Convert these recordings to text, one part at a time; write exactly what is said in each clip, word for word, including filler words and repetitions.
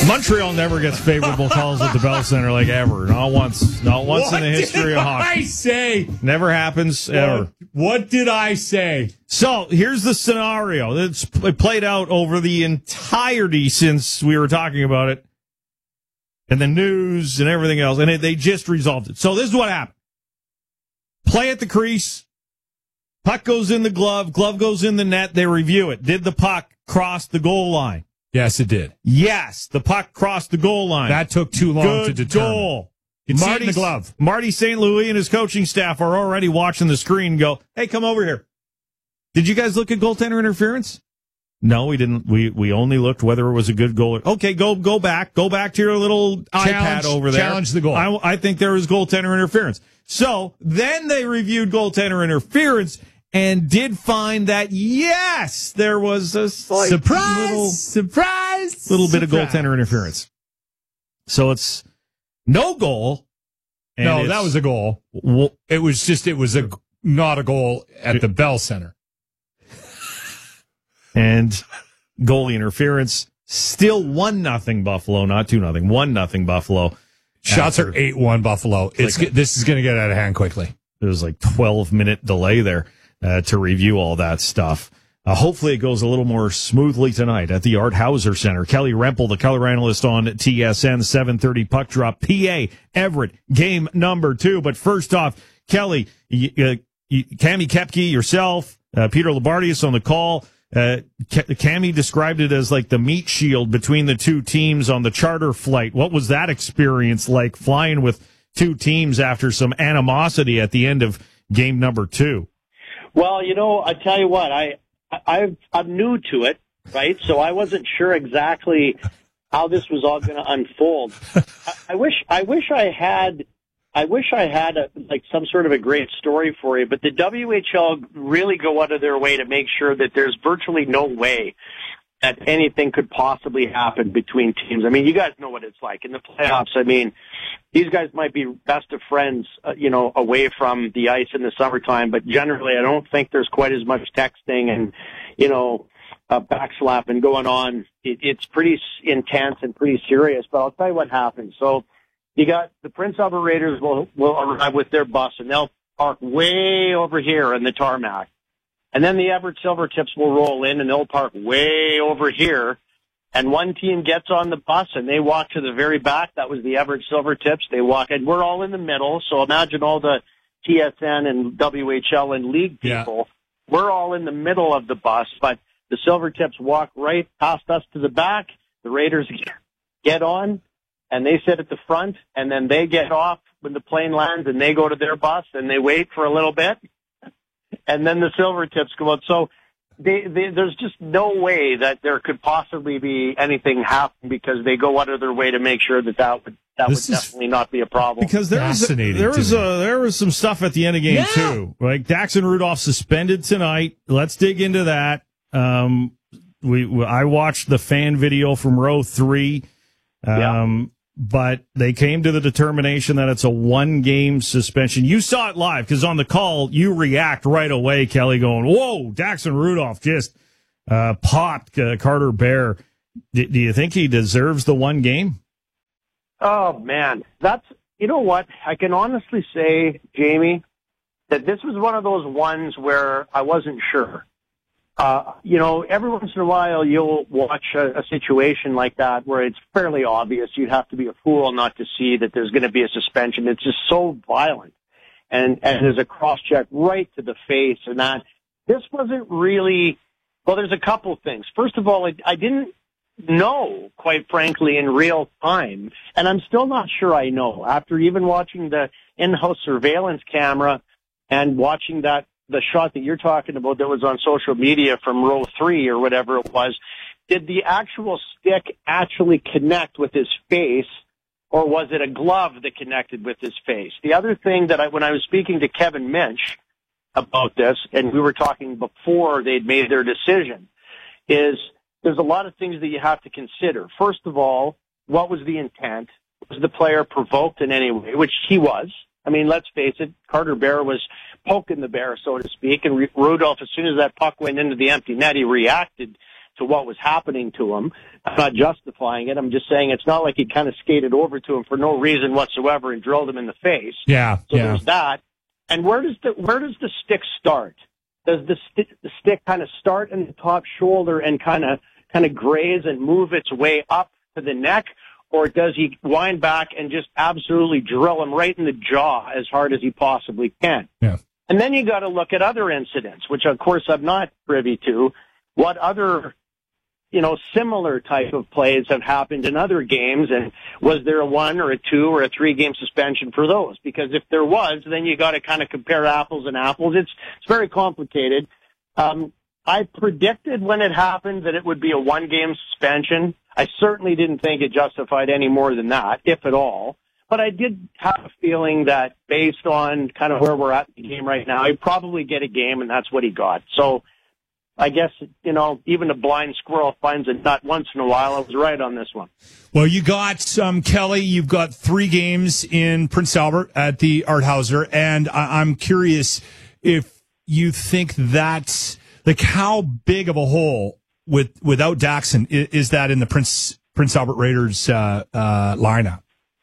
Montreal never gets favorable calls at the Bell Center, like ever. Not once. Not once what in the history did of hockey. I say? Never happens ever. What, what did I say? So here's the scenario. It's it played out over the entirety since we were talking about it, and the news and everything else, and it, they just resolved it. So this is what happened. Play at the crease. Puck goes in the glove. Glove goes in the net. They review it. Did the puck cross the goal line? Yes, it did. Yes, the puck crossed the goal line. That took too long Good to determine. Goal. You can see it in the glove. Marty Saint Louis and his coaching staff are already watching the screen and go, hey, come over here. Did you guys look at goaltender interference? No, we didn't. We we only looked whether it was a good goal. Okay, go go back. Go back to your little Challenge, iPad over there. Challenge the goal. I, I think there was goaltender interference. So then they reviewed goaltender interference and did find that, yes, there was a slight surprise, little, surprise, little bit surprise. of goaltender interference. So it's no goal. And no, that was a goal. W- it was just, it was a not a goal at the Bell Center. And goalie interference, still one nothing Buffalo, not two nothing, one nothing Buffalo. Shots After, are eight one Buffalo. It's like, this is going to get out of hand quickly. There was like twelve minute delay there uh, to review all that stuff. Uh, hopefully it goes a little more smoothly tonight at the Art Hauser Center. Kelly Rempel, the color analyst on T S N, seven thirty puck drop. P A, Everett, game number two. But first off, Kelly, y- uh, y- Cami Kepke, yourself, uh, Peter Labardius on the call. Uh, Cammy described it as like the meat shield between the two teams on the charter flight. What was that experience like, flying with two teams after some animosity at the end of game number two? Well, you know, I tell you what, I, I, I'm new to it, right? So I wasn't sure exactly how this was all going to unfold. I, I wish, I wish I had, I wish I had a, like some sort of a great story for you, but the W H L really go out of their way to make sure that there's virtually no way that anything could possibly happen between teams. I mean, you guys know what it's like in the playoffs. I mean, these guys might be best of friends, uh, you know, away from the ice in the summertime, but generally I don't think there's quite as much texting and, you know, uh, backslapping going on. It, it's pretty intense and pretty serious, but I'll tell you what happened. So you got the Prince Albert Raiders will, will arrive with their bus and they'll park way over here in the tarmac. And then the Everett Silvertips will roll in and they'll park way over here. And one team gets on the bus and they walk to the very back. That was the Everett Silvertips. They walk, and we're all in the middle. So imagine all the T S N and W H L and league people. Yeah. We're all in the middle of the bus, but the Silvertips walk right past us to the back. The Raiders get on and they sit at the front, and then they get off when the plane lands and they go to their bus and they wait for a little bit. And then the Silvertips go out. So they, they, there's just no way that there could possibly be anything happen because they go out of their way to make sure that that would, that this would definitely not be a problem. Because there was, there was, a, there was some stuff at the end of game yeah. two. Like Daxon Rudolph suspended tonight. Let's dig into that. Um, we, we I watched the fan video from row three. Um, yeah. But they came to the determination that it's a one-game suspension. You saw it live because on the call, you react right away, Kelly, going, whoa, Daxon Rudolph just uh, popped uh, Carter Bear. D- do you think he deserves the one game? Oh, man. That's, you know what? I can honestly say, Jamie, that this was one of those ones where I wasn't sure. Uh, you know, every once in a while you'll watch a, a situation like that where it's fairly obvious. You'd have to be a fool not to see that there's going to be a suspension. It's just so violent. And, and there's a cross-check right to the face and that. This wasn't really, well, there's a couple things. First of all, I, I didn't know, quite frankly, in real time. And I'm still not sure I know. After even watching the in-house surveillance camera and watching that, the shot that you're talking about that was on social media from row three or whatever it was, did the actual stick actually connect with his face, or was it a glove that connected with his face? The other thing that I, when I was speaking to Kevin Minch about this, and we were talking before they'd made their decision, is there's a lot of things that you have to consider. First of all, what was the intent? Was the player provoked in any way? Which he was. I mean, let's face it, Carter Bear was poking the bear, so to speak, and Rudolph, as soon as that puck went into the empty net, he reacted to what was happening to him. I'm not justifying it. I'm just saying it's not like he kind of skated over to him for no reason whatsoever and drilled him in the face. Yeah, so yeah. there's that. And where does the where does the stick start? Does the stick the stick kind of start in the top shoulder and kind of kind of graze and move its way up to the neck, or does he wind back and just absolutely drill him right in the jaw as hard as he possibly can? Yeah. And then you got to look at other incidents, which of course I'm not privy to. What other, you know, similar type of plays have happened in other games, and was there a one or a two or a three game suspension for those? Because if there was, then you got to kind of compare apples and apples. It's it's very complicated. Um, I predicted when it happened that it would be a one game suspension. I certainly didn't think it justified any more than that, if at all. But I did have a feeling that based on kind of where we're at in the game right now, he'd probably get a game, and that's what he got. So I guess, you know, even a blind squirrel finds a nut once in a while. I was right on this one. Well, you got, um, Kelly, you've got three games in Prince Albert at the Art Hauser, and I- I'm curious if you think that's, like, how big of a hole with without Daxon is, is that in the Prince Prince Albert Raiders uh, uh, lineup?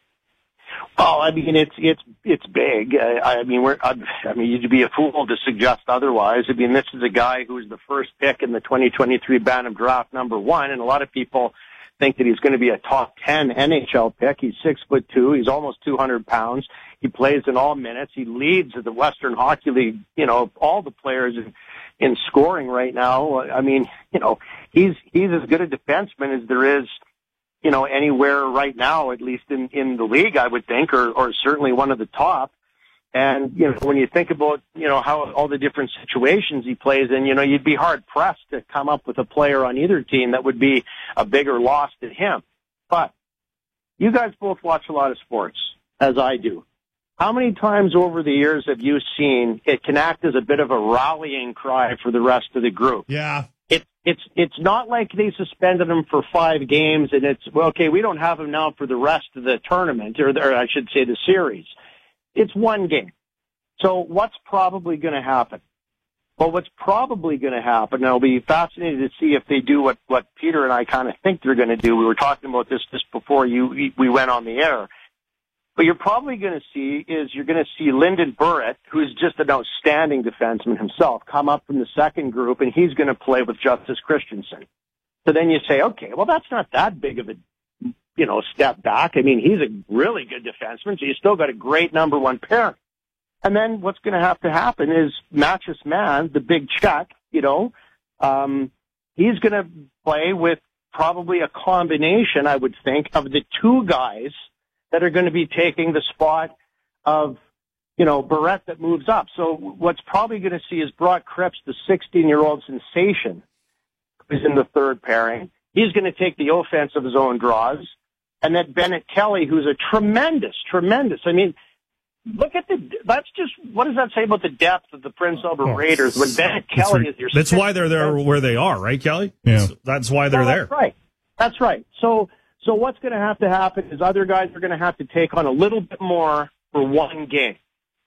Oh, I mean, it's it's it's big. I, I mean, we're. I, I mean, you'd be a fool to suggest otherwise. I mean, this is a guy who's the first pick in the twenty twenty-three Bantam Draft, number one, and a lot of people think that he's going to be a top ten N H L pick. He's six foot two. He's almost two hundred pounds. He plays in all minutes. He leads the Western Hockey League. You know, all the players in, in scoring right now. I mean, you know, he's he's as good a defenseman as there is, you know, anywhere right now, at least in, in the league, I would think, or, or certainly one of the top. And, you know, when you think about, you know, how all the different situations he plays in, you know, you'd be hard pressed to come up with a player on either team that would be a bigger loss than him. But you guys both watch a lot of sports, as I do. How many times over the years have you seen it can act as a bit of a rallying cry for the rest of the group? Yeah. It, it's it's not like they suspended him for five games and it's, well, okay, we don't have him now for the rest of the tournament, or, or I should say the series. It's one game. So what's probably going to happen? Well, what's probably going to happen, and I'll be fascinated to see if they do what, what Peter and I kind of think they're going to do. We were talking about this just before you we went on the air. What you're probably going to see is you're going to see Lyndon Burrett, who's just an outstanding defenseman himself, come up from the second group, and he's going to play with Justice Christensen. So then you say, okay, well, that's not that big of a, you know, step back. I mean, he's a really good defenseman, so you still got a great number one pair. And then what's going to have to happen is Mattress Man, the big check, you know, um, he's going to play with probably a combination, I would think, of the two guys that are going to be taking the spot of, you know, Barrett that moves up. So what's probably going to see is Brock Cripps, the sixteen-year-old sensation, who's in the third pairing. He's going to take the offensive zone draws. And then Bennett Kelly, who's a tremendous, tremendous, I mean, look at the, that's just, what does that say about the depth of the Prince Albert Oh, Raiders when Bennett Kelly re- is your That's why they're there where they are, right, Kelly? Yeah. That's, that's why they're well, there. That's right. That's right. So, So what's going to have to happen is other guys are going to have to take on a little bit more for one game.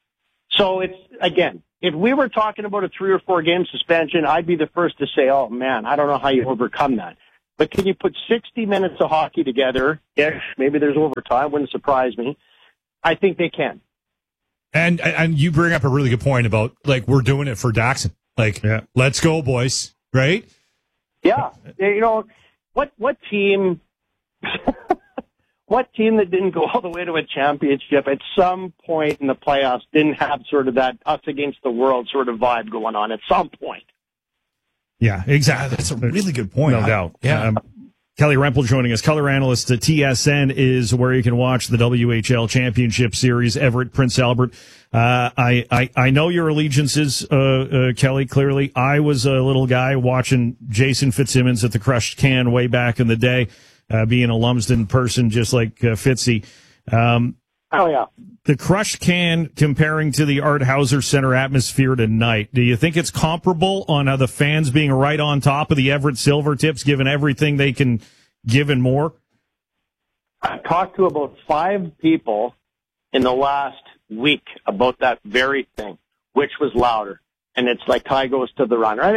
So it's, again, if we were talking about a three or four game suspension, I'd be the first to say, oh man, I don't know how you overcome that. But can you put sixty minutes of hockey together? Ish, maybe there's overtime, wouldn't surprise me. I think they can. And and you bring up a really good point about, like, we're doing it for Daxon. Like, Yeah. let's go, boys. Right? Yeah. You know, what, what team... What team that didn't go all the way to a championship at some point in the playoffs didn't have sort of that us against the world sort of vibe going on at some point? Yeah, exactly. That's a really good point. No I- doubt. Yeah. Um, Kelly Rempel joining us. Color analyst at T S N is where you can watch the W H L Championship Series, Everett, Prince Albert. Uh, I, I, I know your allegiances, uh, uh, Kelly, clearly. I was a little guy watching Jason Fitzsimmons at the Crushed Can way back in the day, uh, being a Lumsden person just like uh, Fitzy. Um, Oh, yeah. the Crushed Can comparing to the Art Hauser Center atmosphere tonight, do you think it's comparable on uh, the fans being right on top of the Everett Silvertips, given everything they can give and more? I've talked to about five people in the last week about that very thing, which was louder. And it's like tie goes to the runner. I think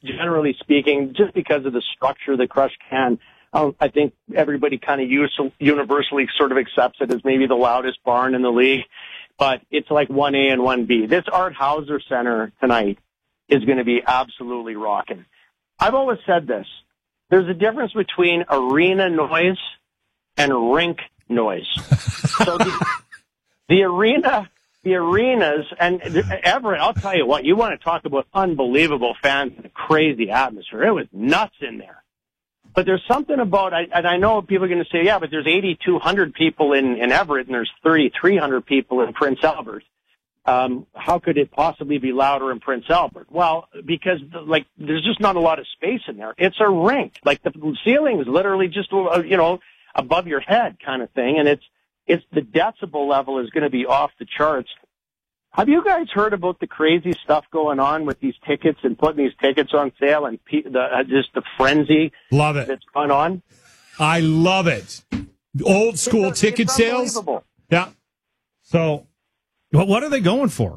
generally speaking, just because of the structure of the Crush Can, um, I think everybody kind of universally sort of accepts it as maybe the loudest barn in the league. But it's like one A and one B. This Art Hauser Center tonight is going to be absolutely rocking. I've always said this. There's a difference between arena noise and rink noise. So the, the arena, the arenas, and Everett, I'll tell you what, you want to talk about unbelievable fans and a crazy atmosphere. It was nuts in there. But there's something about, and I know people are going to say, yeah, but there's eighty-two hundred people in, in Everett and there's thirty-three hundred people in Prince Albert. Um, how could it possibly be louder in Prince Albert? Well, because like there's just not a lot of space in there. It's a rink. Like the ceiling is literally just, you know, above your head kind of thing. And it's, it's the decibel level is going to be off the charts. Have you guys heard about the crazy stuff going on with these tickets and putting these tickets on sale and pe- the, uh, just the frenzy love it. that's going on? I love it. Old school it's, ticket it's sales. Yeah. So what are they going for?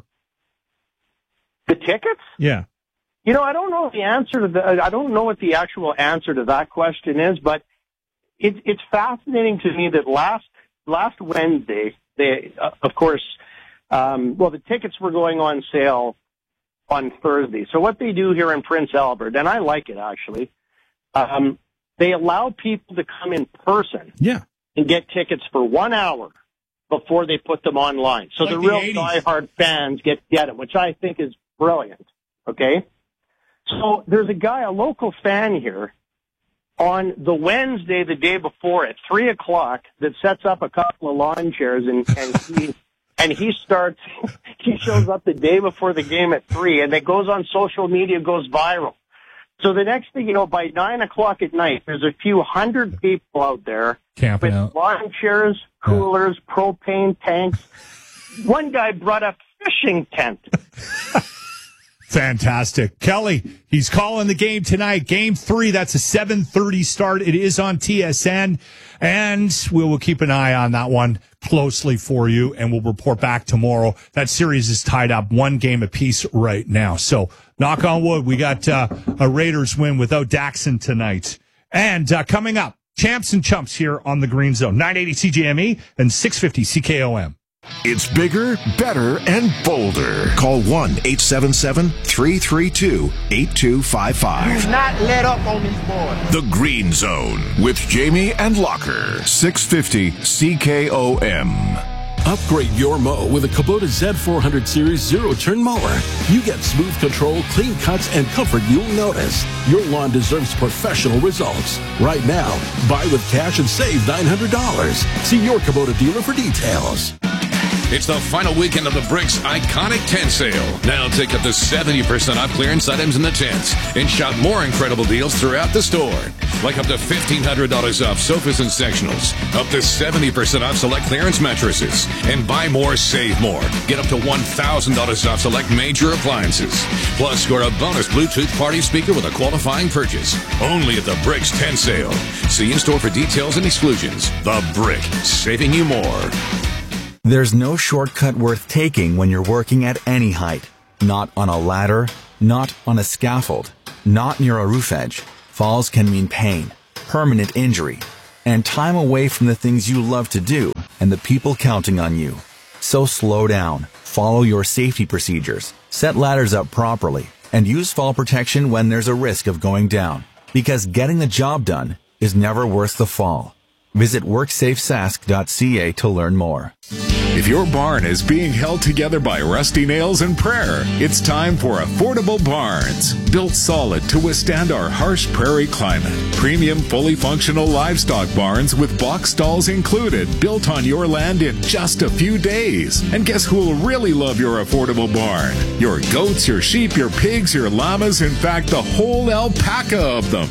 The tickets? Yeah. You know, I don't know the answer to the, I don't know what the actual answer to that question is, but it, it's fascinating to me that last, last Wednesday, they, uh, of course, Um, well, the tickets were going on sale on Thursday. So what they do here in Prince Albert, and I like it actually, um, they allow people to come in person yeah. and get tickets for one hour before they put them online. So like the the real eighties. diehard fans get, get it, which I think is brilliant. Okay? So there's a guy, a local fan here, on the Wednesday, the day before at three o'clock, that sets up a couple of lawn chairs and, and he... And he starts, he shows up the day before the game at three, and it goes on social media, goes viral. So the next thing you know, by nine o'clock at night, there's a few hundred people out there camping with out. lawn chairs, coolers, yeah. propane tanks. One guy brought a fishing tent. Fantastic. Kelly, he's calling the game tonight. Game three, that's a seven thirty start. It is on T S N, and we will keep an eye on that one closely for you, and we'll report back tomorrow. That series is tied up one game apiece right now. So knock on wood, we got uh, a Raiders win without Daxon tonight. And uh, coming up, Champs and Chumps here on the Green Zone, nine eighty C J M E and six fifty C K O M. It's bigger, better, and bolder. Call one eight seven seven, three three two, eight two five five. Do not let up on these boys. The Green Zone with Jamie and Locker. six fifty C K O M. Upgrade your mow with a Kubota Z four hundred Series zero-turn mower. You get smooth control, clean cuts, and comfort you'll notice. Your lawn deserves professional results. Right now, buy with cash and save nine hundred dollars. See your Kubota dealer for details. It's the final weekend of the Bricks Iconic Tent Sale. Now take up to seventy percent off clearance items in the tents and shop more incredible deals throughout the store. Like up to fifteen hundred dollars off sofas and sectionals, up to seventy percent off select clearance mattresses, and buy more, save more. Get up to one thousand dollars off select major appliances. Plus, score a bonus Bluetooth party speaker with a qualifying purchase. Only at the Bricks Tent Sale. See in-store for details and exclusions. The Brick, saving you more. There's no shortcut worth taking when you're working at any height. Not on a ladder, not on a scaffold, not near a roof edge. Falls can mean pain, permanent injury, and time away from the things you love to do and the people counting on you. So slow down, follow your safety procedures, set ladders up properly, and use fall protection when there's a risk of going down. Because getting the job done is never worth the fall. Visit work safe sask dot c a to learn more. If your barn is being held together by rusty nails and prayer, it's time for Affordable Barns. Built solid to withstand our harsh prairie climate. Premium, fully functional livestock barns with box stalls included, built on your land in just a few days. And guess who will really love your affordable barn? Your goats, your sheep, your pigs, your llamas, in fact, the whole alpaca of them.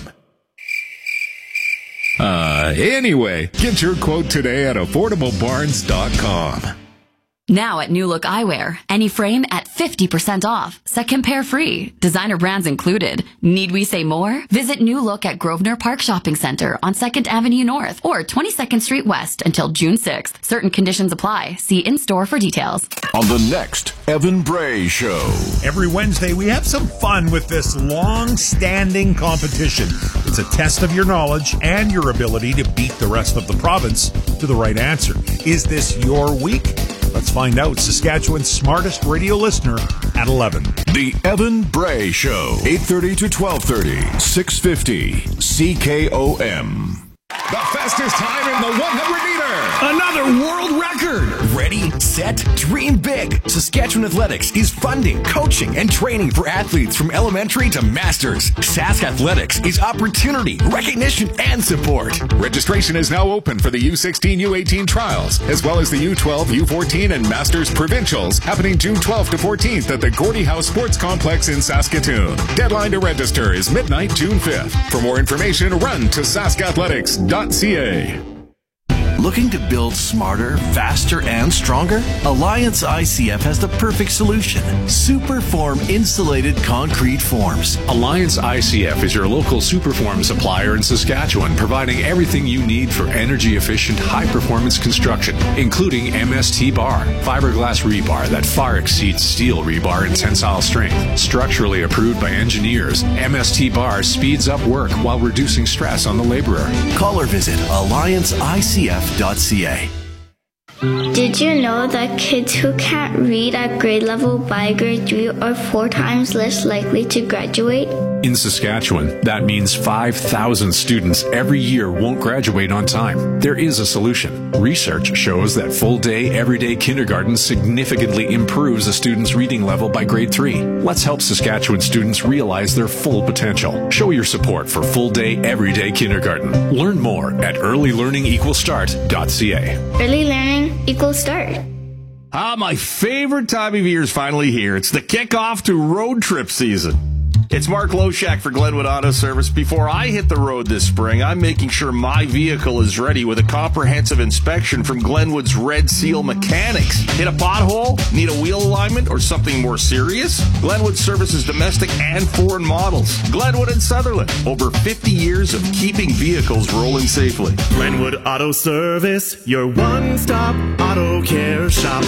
Uh, anyway, get your quote today at affordable barns dot com. Now at New Look Eyewear, any frame at fifty percent off. Second pair free. Designer brands included. Need we say more? Visit New Look at Grosvenor Park Shopping Center on second Avenue North or twenty-second Street West until June sixth. Certain conditions apply. See in-store for details. On the next Evan Bray Show. Every Wednesday, we have some fun with this long-standing competition. It's a test of your knowledge and your ability to beat the rest of the province to the right answer. Is this your week? Let's find out. Saskatchewan's smartest radio listener at eleven. The Evan Bray Show. eight thirty to twelve thirty. six fifty C K O M. The fastest time in the one hundred meter. Another world record. Ready, set, dream big. Saskatchewan Athletics is funding, coaching, and training for athletes from elementary to masters. Sask Athletics is opportunity, recognition, and support. Registration is now open for the U sixteen U eighteen trials, as well as the U twelve, U fourteen, and Masters Provincials, happening June twelfth to fourteenth at the Gordie House Sports Complex in Saskatoon. Deadline to register is midnight, June fifth. For more information, run to sask athletics dot c a. Looking to build smarter, faster, and stronger? Alliance I C F has the perfect solution. Superform insulated concrete forms. Alliance I C F is your local Superform supplier in Saskatchewan, providing everything you need for energy-efficient, high-performance construction, including M S T bar, fiberglass rebar that far exceeds steel rebar in tensile strength. Structurally approved by engineers, M S T bar speeds up work while reducing stress on the laborer. Call or visit alliance I C F dot c a. Did you know that kids who can't read at grade level by grade three are four times less likely to graduate? In Saskatchewan, that means five thousand students every year won't graduate on time. There is a solution. Research shows that full-day, everyday kindergarten significantly improves a student's reading level by grade three. Let's help Saskatchewan students realize their full potential. Show your support for full-day, everyday kindergarten. Learn more at early learning equals start dot c a. Early learning equals start. Ah, my favorite time of year is finally here. It's the kickoff to road trip season. It's Mark Loshak for Glenwood Auto Service. Before I hit the road this spring, I'm making sure my vehicle is ready with a comprehensive inspection from Glenwood's Red Seal Mechanics. Hit a pothole? Need a wheel alignment or something more serious? Glenwood services domestic and foreign models. Glenwood and Sutherland. Over fifty years of keeping vehicles rolling safely. Glenwood Auto Service, your one-stop auto care shop.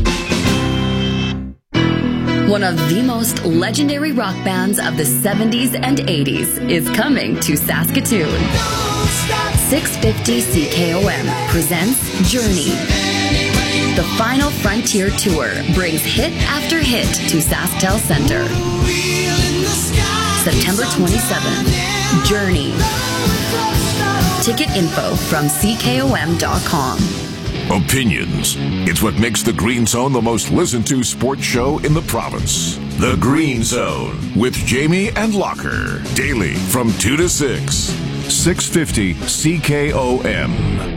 One of the most legendary rock bands of the seventies and eighties is coming to Saskatoon. six fifty C K O M presents Journey. The Final Frontier Tour brings hit after hit to SaskTel Center. September twenty-seventh, Journey. Ticket info from c k o m dot com. Opinions. It's what makes The Green Zone the most listened to sports show in the province. The Green Zone with Jamie and Locker. Daily from two to six. six fifty C K O M.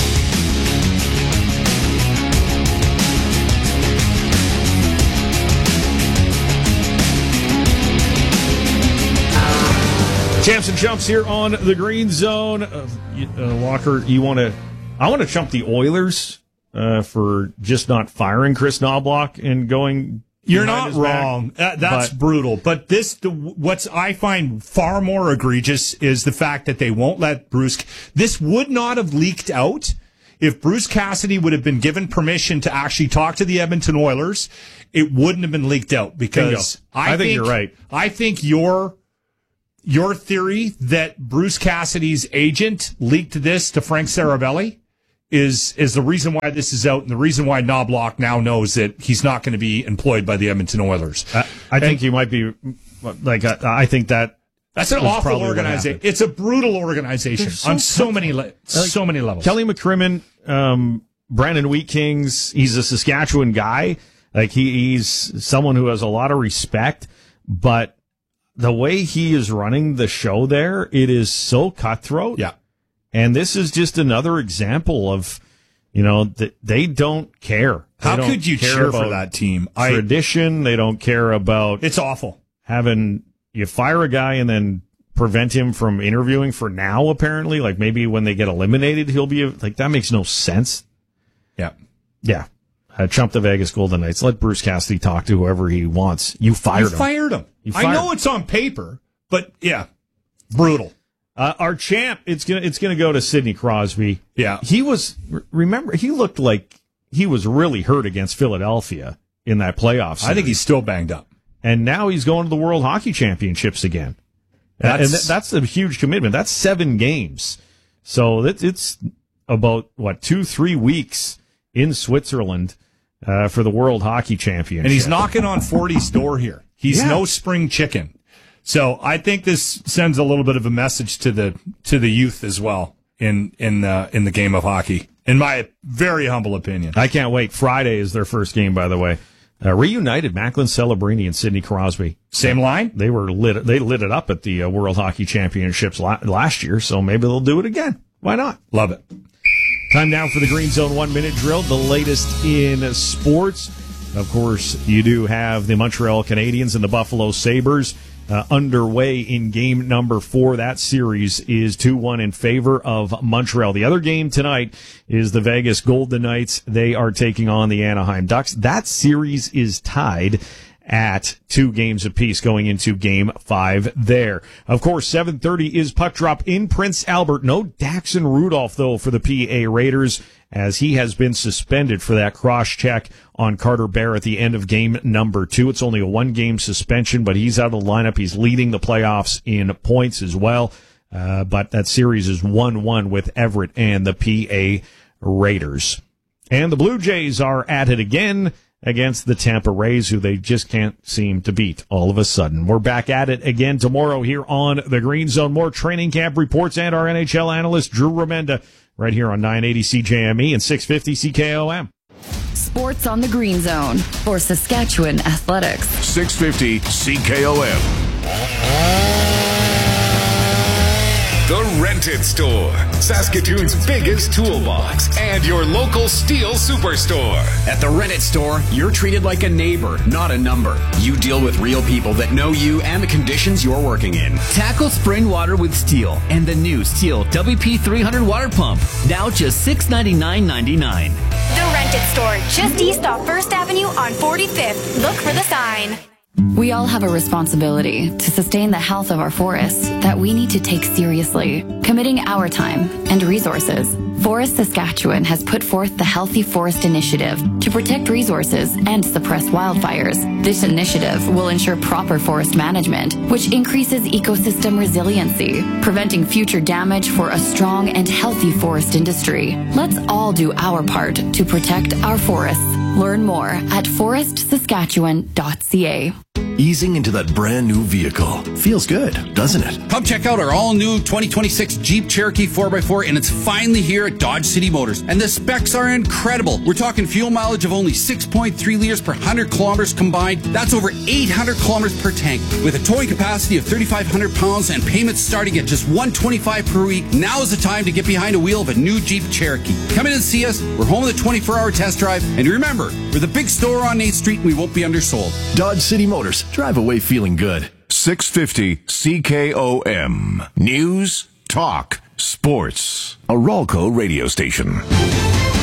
Champs and Chumps here on The Green Zone. Uh, uh, Locker, you want to... I want to chump the Oilers uh, for just not firing Chris Knobloch and going. You're not wrong. That, that's but, brutal. But this, the, what's I find far more egregious is the fact that they won't let Bruce. This would not have leaked out if Bruce Cassidy would have been given permission to actually talk to the Edmonton Oilers. It wouldn't have been leaked out because I, I think, think you're right. I think your your theory that Bruce Cassidy's agent leaked this to Frank Sarabelli is is the reason why this is out and the reason why Knobloch now knows that he's not going to be employed by the Edmonton Oilers. I, I think you might be like I, I think that that's an awful organization. It's a brutal organization so on so many le- like, so many levels. Kelly McCrimmon, um, Brandon Wheatkins, he's a Saskatchewan guy. Like he, he's someone who has a lot of respect, but the way he is running the show there, it is so cutthroat. Yeah. And this is just another example of, you know, that they don't care. They How don't could you cheer for that team? Tradition. I, they don't care about. It's awful. Having you fire a guy and then prevent him from interviewing for now, apparently. Like maybe when they get eliminated, he'll be like, that makes no sense. Yeah. Yeah. uh, chump the Vegas Golden Knights. Let Bruce Cassidy talk to whoever he wants. You fired you him. Fired him. You fired I know him. it's on paper, but yeah, brutal. Uh, our champ, it's gonna it's gonna go to Sidney Crosby. Yeah, he was. Remember, he looked like he was really hurt against Philadelphia in that playoff series. I think he's still banged up, and now he's going to the World Hockey Championships again. That's, and th- that's a huge commitment. That's seven games, so it, it's about what two three weeks in Switzerland uh, for the World Hockey Championship. And he's knocking on forty's door here. He's yeah. no spring chicken. So I think this sends a little bit of a message to the to the youth as well in in the in the game of hockey. In my very humble opinion, I can't wait. Friday is their first game, by the way. Uh, reunited Macklin Celebrini and Sidney Crosby. Same line. They were lit. They lit it up at the uh, World Hockey Championships la- last year, so maybe they'll do it again. Why not? Love it. Time now for the Green Zone one minute drill. The latest in sports. Of course, you do have the Montreal Canadiens and the Buffalo Sabres uh, underway in game number four. That series is two one in favor of Montreal. The other game tonight is the Vegas Golden Knights. They are taking on the Anaheim Ducks. That series is tied at two games apiece going into game five there. Of course, seven thirty is puck drop in Prince Albert. No Daxon Rudolph, though, for the P A Raiders, as he has been suspended for that cross-check on Carter Bear at the end of game number two. It's only a one-game suspension, but he's out of the lineup. He's leading the playoffs in points as well. Uh, but that series is one one with Everett and the P A Raiders. And the Blue Jays are at it again against the Tampa Rays, who they just can't seem to beat all of a sudden. We're back at it again tomorrow here on the Green Zone. More training camp reports and our N H L analyst, Drew Remenda, right here on nine eighty C J M E and six fifty C K O M. Sports on the Green Zone for Saskatchewan Athletics. six fifty C K O M. The Rented Store, Saskatoon's biggest toolbox, and your local steel superstore. At the Rented Store, you're treated like a neighbor, not a number. You deal with real people that know you and the conditions you're working in. Tackle spring water with Steel and the new Steel W P three hundred water pump. Now just six ninety-nine ninety-nine. The Rented Store, just east off First Avenue on forty-fifth. Look for the sign. We all have a responsibility to sustain the health of our forests that we need to take seriously, committing our time and resources. Forest Saskatchewan has put forth the Healthy Forest Initiative to protect resources and suppress wildfires. This initiative will ensure proper forest management, which increases ecosystem resiliency, preventing future damage for a strong and healthy forest industry. Let's all do our part to protect our forests. Learn more at forest saskatchewan dot c a. Easing into that brand new vehicle. Feels good, doesn't it? Come check out our all-new twenty twenty-six Jeep Cherokee four by four, and it's finally here at Dodge City Motors. And the specs are incredible. We're talking fuel mileage of only six point three liters per one hundred kilometers combined. That's over eight hundred kilometers per tank. With a towing capacity of thirty-five hundred pounds and payments starting at just one hundred twenty-five dollars per week, now is the time to get behind a wheel of a new Jeep Cherokee. Come in and see us. We're home with a twenty-four hour test drive. And remember, we're the big store on eighth street, and we won't be undersold. Dodge City Motors. Drive away feeling good. six fifty C K O M. News, talk, sports. A Ralco radio station.